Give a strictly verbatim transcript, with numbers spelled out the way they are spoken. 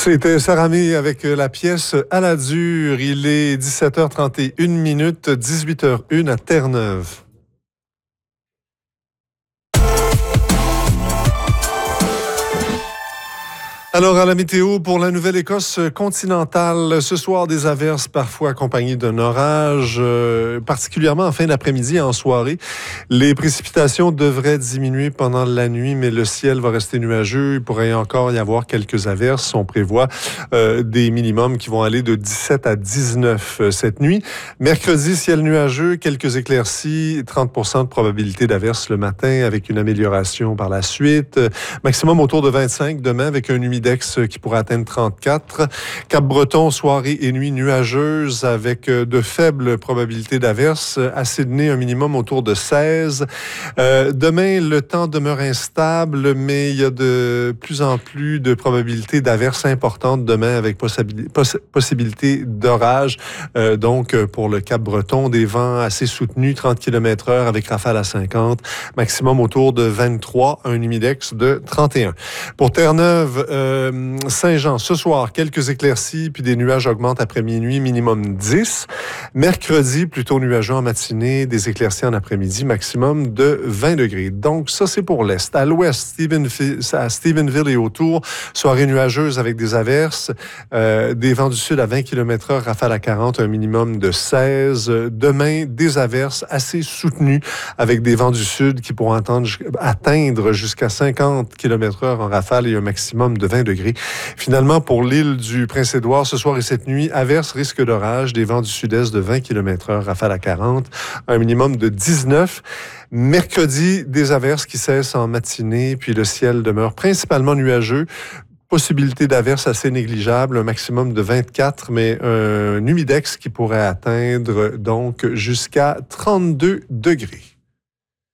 C'était Saramé avec la pièce À la dure. Il est dix-sept heures trente et une minutes, dix-huit heures une à Terre-Neuve. Alors, à la météo, pour la Nouvelle-Écosse continentale, ce soir, des averses parfois accompagnées d'un orage, euh, particulièrement en fin d'après-midi et en soirée. Les précipitations devraient diminuer pendant la nuit, mais le ciel va rester nuageux. Il pourrait encore y avoir quelques averses. On prévoit euh, des minimums qui vont aller de dix-sept à dix-neuf euh, cette nuit. Mercredi, ciel nuageux, quelques éclaircies, trente pour cent de probabilité d'averses le matin avec une amélioration par la suite. Maximum autour de vingt-cinq demain avec un humidité qui pourrait atteindre trente-quatre. Cap-Breton, soirée et nuit nuageuses avec de faibles probabilités d'averses. À Sydney, un minimum autour de seize. Euh, demain, le temps demeure instable, mais il y a de plus en plus de probabilités d'averses importantes demain avec possibi- poss- possibilité d'orage. Euh, donc, pour le Cap-Breton, des vents assez soutenus, trente kilomètres heure avec rafale à cinquante. Maximum autour de vingt-trois, un humidex de trente et un. Pour Terre-Neuve, euh, Saint-Jean, ce soir, quelques éclaircies, puis des nuages augmentent après minuit, minimum dix. Mercredi, plutôt nuageux en matinée, des éclaircies en après-midi, maximum de vingt degrés. Donc, ça, c'est pour l'Est. À l'Ouest, Stephenville, à Stephenville et autour, soirée nuageuse avec des averses, euh, des vents du sud à vingt kilomètres heure, rafale à quarante, un minimum de seize. Demain, des averses assez soutenues avec des vents du sud qui pourront atteindre, atteindre jusqu'à cinquante kilomètres heure en rafale et un maximum de vingt degrés. Finalement, pour l'île du Prince-Édouard, ce soir et cette nuit, averse, risque d'orage, des vents du sud-est de vingt kilomètres heure, rafale à quarante, un minimum de dix-neuf. Mercredi, des averses qui cessent en matinée, puis le ciel demeure principalement nuageux. Possibilité d'averse assez négligeable, un maximum de vingt-quatre, mais un humidex qui pourrait atteindre donc jusqu'à trente-deux degrés.